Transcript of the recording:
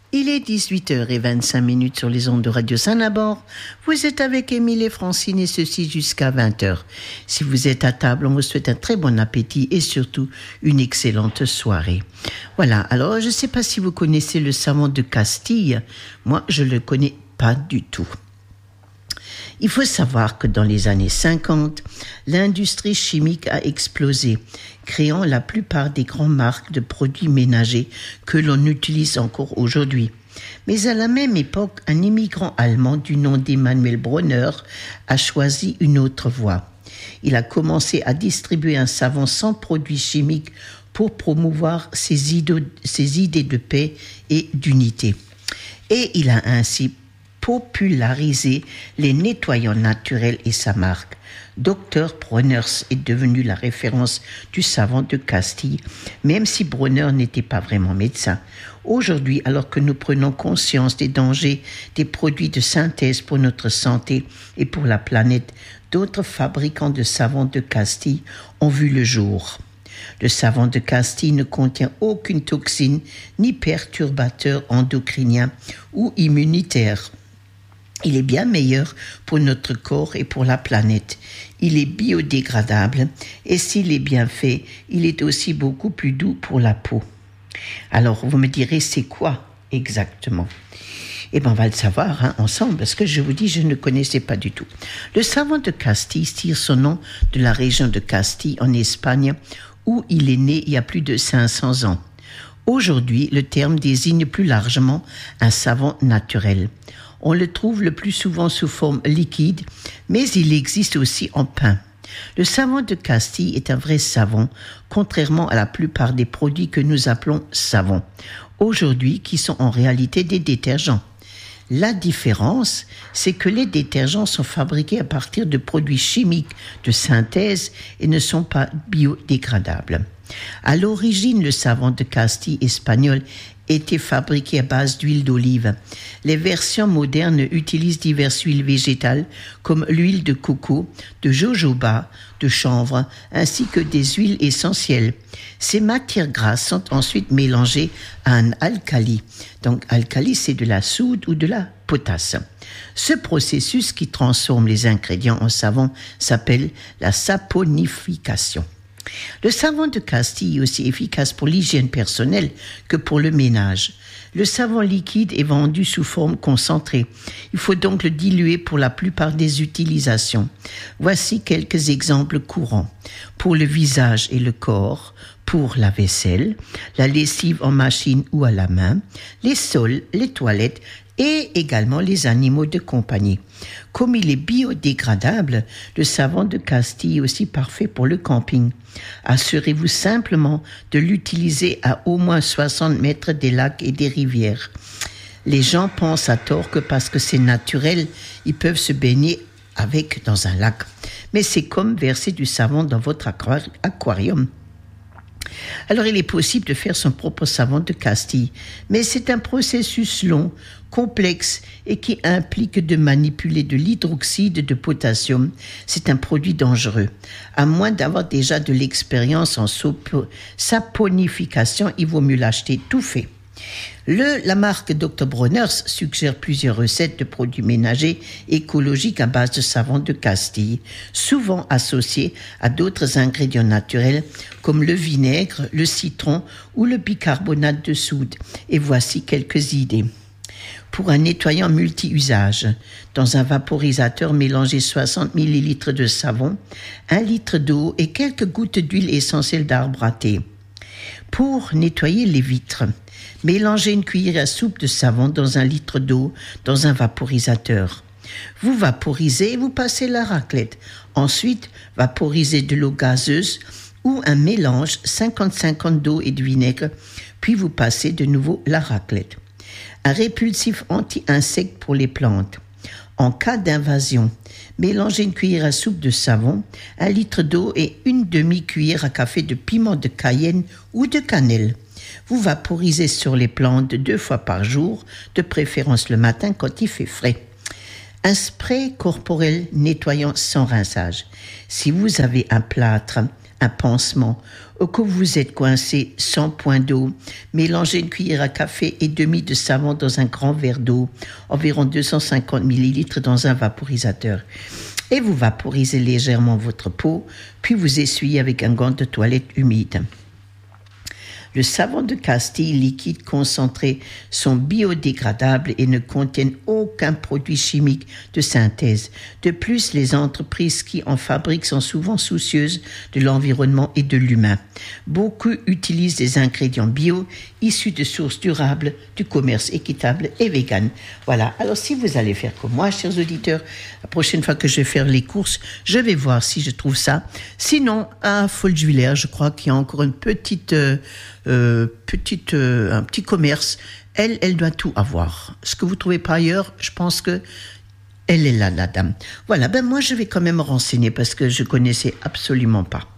Il est 18h25 sur les ondes de Radio Saint-Nabord. Vous êtes avec Émile et Francine et ceci jusqu'à 20h. Si vous êtes à table, on vous souhaite un très bon appétit et surtout une excellente soirée. Voilà, alors je ne sais pas si vous connaissez le savon de Castille. Moi, je ne le connais pas du tout. Il faut savoir que dans les années 50, l'industrie chimique a explosé, créant la plupart des grandes marques de produits ménagers que l'on utilise encore aujourd'hui. Mais à la même époque, un immigrant allemand du nom d'Emmanuel Brunner a choisi une autre voie. Il a commencé à distribuer un savon sans produits chimiques pour promouvoir ses idées de paix et d'unité. Et il a ainsi populariser les nettoyants naturels et sa marque. Dr Brenners est devenu la référence du savon de Castille, même si Brunner n'était pas vraiment médecin. Aujourd'hui, alors que nous prenons conscience des dangers des produits de synthèse pour notre santé et pour la planète, d'autres fabricants de savon de Castille ont vu le jour. Le savon de Castille ne contient aucune toxine ni perturbateur endocrinien ou immunitaire. Il est bien meilleur pour notre corps et pour la planète. Il est biodégradable et s'il est bien fait, il est aussi beaucoup plus doux pour la peau. Alors, vous me direz, c'est quoi exactement ? Eh bien, on va le savoir ensemble, parce que je vous dis, je ne connaissais pas du tout. Le savon de Castille tire son nom de la région de Castille, en Espagne, où il est né il y a plus de 500 ans. Aujourd'hui, le terme désigne plus largement un savon naturel. On le trouve le plus souvent sous forme liquide, mais il existe aussi en pain. Le savon de Castille est un vrai savon, contrairement à la plupart des produits que nous appelons savons, aujourd'hui qui sont en réalité des détergents. La différence, c'est que les détergents sont fabriqués à partir de produits chimiques de synthèse et ne sont pas biodégradables. À l'origine, le savon de Castille espagnol était fabriqué à base d'huile d'olive. Les versions modernes utilisent diverses huiles végétales comme l'huile de coco, de jojoba, de chanvre, ainsi que des huiles essentielles. Ces matières grasses sont ensuite mélangées à un alcali. Donc, alcali, c'est de la soude ou de la potasse. Ce processus qui transforme les ingrédients en savon s'appelle la saponification. Le savon de Castille est aussi efficace pour l'hygiène personnelle que pour le ménage. Le savon liquide est vendu sous forme concentrée. Il faut donc le diluer pour la plupart des utilisations. Voici quelques exemples courants. Pour le visage et le corps, pour la vaisselle, la lessive en machine ou à la main, les sols, les toilettes, et également les animaux de compagnie. Comme il est biodégradable, le savon de Castille est aussi parfait pour le camping. Assurez-vous simplement de l'utiliser à au moins 60 mètres des lacs et des rivières. Les gens pensent à tort que parce que c'est naturel, ils peuvent se baigner avec dans un lac. Mais c'est comme verser du savon dans votre aquarium. Alors, il est possible de faire son propre savon de Castille, mais c'est un processus long, complexe et qui implique de manipuler de l'hydroxyde de potassium. C'est un produit dangereux. À moins d'avoir déjà de l'expérience en saponification, il vaut mieux l'acheter tout fait. La marque Dr Brenners suggère plusieurs recettes de produits ménagers écologiques à base de savon de Castille, souvent associés à d'autres ingrédients naturels comme le vinaigre, le citron ou le bicarbonate de soude. Et voici quelques idées. Pour un nettoyant multi-usage, dans un vaporisateur, mélangez 60 ml de savon, 1 litre d'eau et quelques gouttes d'huile essentielle d'arbre à thé. Pour nettoyer les vitres, mélangez une cuillère à soupe de savon dans 1 litre d'eau dans un vaporisateur. Vous vaporisez et vous passez la raclette. Ensuite, vaporisez de l'eau gazeuse ou un mélange 50-50 d'eau et de vinaigre, puis vous passez de nouveau la raclette. Un répulsif anti-insecte pour les plantes. En cas d'invasion, mélangez une cuillère à soupe de savon, 1 litre d'eau et une demi-cuillère à café de piment de Cayenne ou de cannelle. Vous vaporisez sur les plantes 2 fois par jour, de préférence le matin quand il fait frais. Un spray corporel nettoyant sans rinçage. Si vous avez un plâtre, un pansement Au cas où vous êtes coincé, 100 points d'eau. Mélangez une cuillère à café et demi de savon dans un grand verre d'eau, environ 250 millilitres dans un vaporisateur. Et vous vaporisez légèrement votre peau, puis vous essuyez avec un gant de toilette humide. Le savon de Castille liquide concentré sont biodégradables et ne contiennent aucun produit chimique de synthèse. De plus, les entreprises qui en fabriquent sont souvent soucieuses de l'environnement et de l'humain. Beaucoup utilisent des ingrédients bio issus de sources durables, du commerce équitable et vegan. Voilà. Alors, si vous allez faire comme moi, chers auditeurs, la prochaine fois que je vais faire les courses, je vais voir si je trouve ça. Sinon, à Foljuiler, je crois qu'il y a encore une un petit commerce. Elle doit tout avoir. Ce que vous trouvez pas ailleurs, je pense que elle est là, la dame. Voilà, moi je vais quand même me renseigner parce que je connaissais absolument pas.